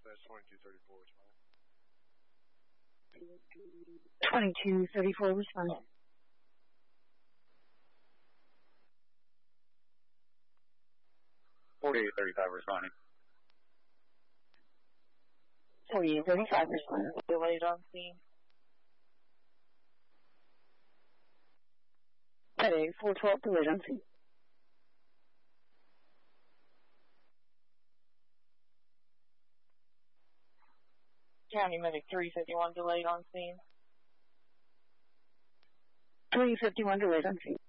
Dispatch 2234 responding. 2234 responding. 4835 responding. 4835 responding. Delayed on scene. Today, 412 delayed on scene. County Medic 351 delayed on scene. 351 delayed on scene.